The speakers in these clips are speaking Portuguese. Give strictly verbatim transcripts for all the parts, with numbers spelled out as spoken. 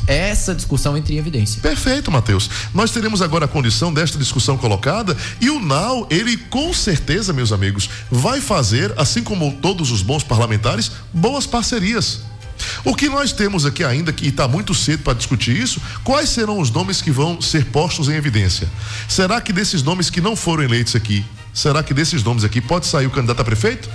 essa discussão entre em evidência. Perfeito, Matheus. Nós teremos agora a condição desta discussão colocada e o N A U, ele com certeza, meus amigos, vai fazer, assim como todos os bons parlamentares, boas parcerias. O que nós temos aqui ainda, que está muito cedo para discutir isso, quais serão os nomes que vão ser postos em evidência? Será que desses nomes que não foram eleitos aqui, será que desses nomes aqui pode sair o candidato a prefeito?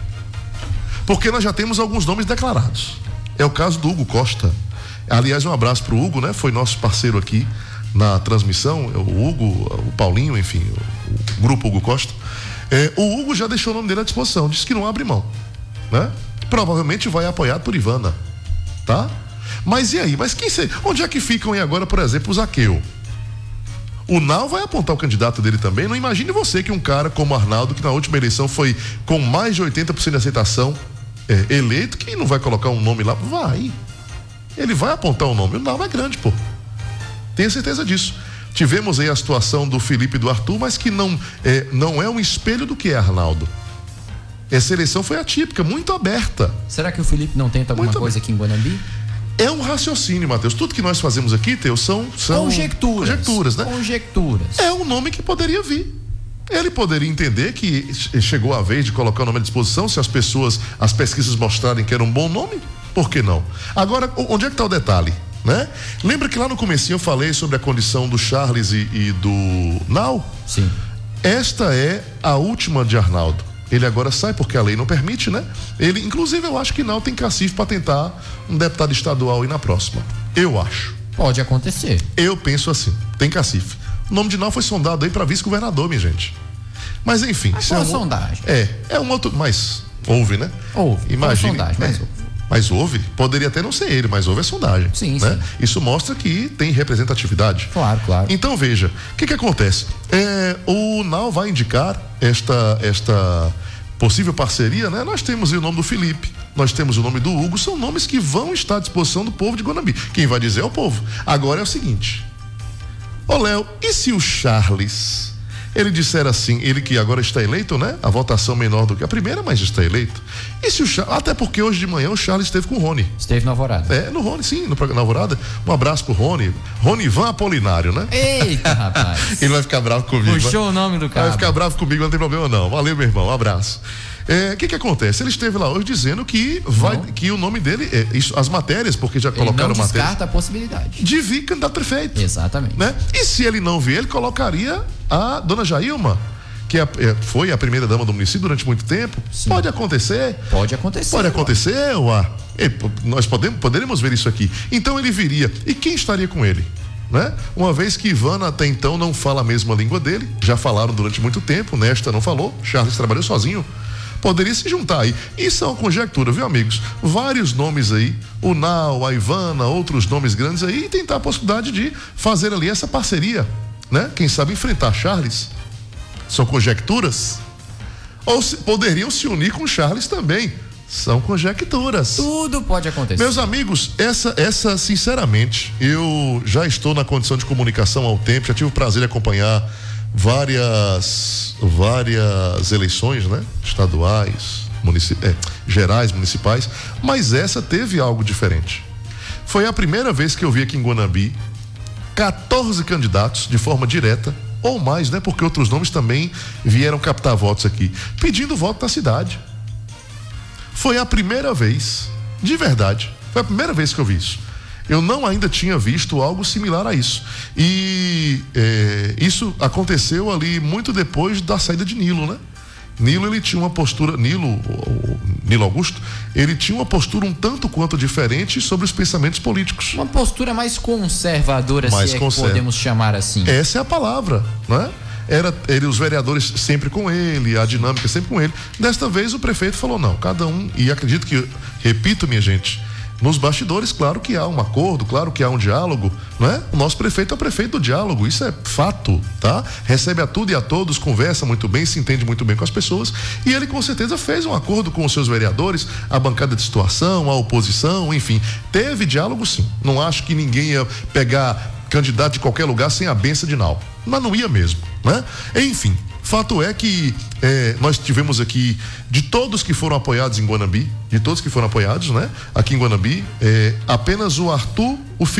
Porque nós já temos alguns nomes declarados. É o caso do Hugo Costa. Aliás, um abraço para o Hugo, né? Foi nosso parceiro aqui na transmissão, o Hugo, o Paulinho, enfim, o, o grupo Hugo Costa. É, o Hugo já deixou o nome dele à disposição, disse que não abre mão, né? Provavelmente vai apoiado por Ivana, tá? Mas e aí? Mas quem sei? Onde é que ficam aí agora, por exemplo, o Zaqueu? O N A U vai apontar o candidato dele também. Não imagine você que um cara como Arnaldo, que na última eleição foi com mais de oitenta por cento de aceitação, é, eleito, que não vai colocar um nome lá? Vai. Ele vai apontar o nome. O N A U é grande, pô. Tenho certeza disso. Tivemos aí a situação do Felipe e do Arthur, mas que não é, não é um espelho do que é Arnaldo. Essa eleição foi atípica, muito aberta. Será que o Felipe não tenta alguma muito coisa aqui em Guanambi? É um raciocínio, Matheus. Tudo que nós fazemos aqui, Teu, são, são conjecturas. Conjecturas, né? Conjecturas. É um nome que poderia vir. Ele poderia entender que chegou a vez de colocar o nome à disposição, se as pessoas, as pesquisas mostrarem que era um bom nome, por que não? Agora, onde é que está o detalhe? Né? Lembra que lá no comecinho eu falei sobre a condição do Charles e, e do N A U? Sim. Esta é a última de Arnaldo. Ele agora sai porque a lei não permite, né? Ele, inclusive, eu acho que não tem cacife para tentar um deputado estadual aí na próxima. Eu acho. Pode acontecer. Eu penso assim, tem cacife. O nome de Nau foi sondado aí para vice-governador, minha gente. Mas enfim. Mas foi uma sondagem. É, é um outro, mas houve, né? Houve. Imagine, sondagem, né? mas houve. Mas houve, poderia até não ser ele, mas houve a sondagem. Sim, né? sim. Isso mostra que tem representatividade. Claro, claro. Então veja, o que que acontece? É, o N A U vai indicar esta, esta possível parceria, né? Nós temos o nome do Felipe, nós temos o nome do Hugo, são nomes que vão estar à disposição do povo de Guanambi. Quem vai dizer é o povo. Agora é o seguinte, ô Léo, e se o Charles, ele disser assim, ele que agora está eleito, né? A votação menor do que a primeira, mas está eleito. E se o Charles, até porque hoje de manhã o Charles esteve com o Rony. Esteve na Alvorada. É, no Rony, sim, no programa na Alvorada. Um abraço pro Rony. Rony Ivan Apolinário, né? Eita, rapaz. Ele vai ficar bravo comigo. Puxou o nome do cara. Vai ficar bravo comigo, não tem problema não. Valeu, meu irmão, um abraço. O é, que que acontece? Ele esteve lá hoje dizendo que vai, que o nome dele, é, isso, as matérias, porque já colocaram matérias. Ele não descarta matérias, a possibilidade de vir candidato a prefeito. Exatamente. Né? E se ele não vir, ele colocaria a dona Jailma, que é, é, foi a primeira dama do município durante muito tempo. Sim. Pode acontecer. Pode acontecer. Pode acontecer, uá. E, nós podemos, poderemos ver isso aqui. Então ele viria. E quem estaria com ele? Né? Uma vez que Ivana até então não fala a mesma língua dele, já falaram durante muito tempo, Nesta não falou, Charles trabalhou sozinho. Poderia se juntar aí. Isso é uma conjectura, viu, amigos? Vários nomes aí, o Nau, a Ivana, outros nomes grandes aí, e tentar a possibilidade de fazer ali essa parceria, né? Quem sabe enfrentar Charles. São conjecturas? Ou se, poderiam se unir com Charles também. São conjecturas. Tudo pode acontecer. Meus amigos, essa, essa, sinceramente, eu já estou na condição de comunicação há um tempo, já tive o prazer de acompanhar várias várias eleições, né? Estaduais, municip... é, gerais, municipais, mas essa teve algo diferente. Foi a primeira vez que eu vi aqui em Guanambi quatorze candidatos de forma direta, ou mais, né? Porque outros nomes também vieram captar votos aqui, pedindo voto na cidade. Foi a primeira vez, de verdade, foi a primeira vez que eu vi isso. Eu não ainda tinha visto algo similar a isso. E é, isso aconteceu ali muito depois da saída de Nilo, né? Nilo, ele tinha uma postura, Nilo, o, Nilo Augusto, ele tinha uma postura um tanto quanto diferente sobre os pensamentos políticos. Uma postura mais conservadora, mais se é conserva. Que podemos chamar assim. Essa é a palavra, né? Era ele, os vereadores sempre com ele, a dinâmica sempre com ele. Desta vez o prefeito falou não, cada um, e acredito que, repito, minha gente, nos bastidores, claro que há um acordo, claro que há um diálogo, não é? O nosso prefeito é o prefeito do diálogo, isso é fato, tá? Recebe a tudo e a todos, conversa muito bem, se entende muito bem com as pessoas, e ele com certeza fez um acordo com os seus vereadores, a bancada de situação, a oposição, enfim, teve diálogo sim. Não acho que ninguém ia pegar candidato de qualquer lugar sem a benção de Nau, mas não ia mesmo, né? Enfim, fato é que é, nós tivemos aqui, de todos que foram apoiados em Guanambi, de todos que foram apoiados, né? Aqui em Guanambi, é, apenas o Arthur, o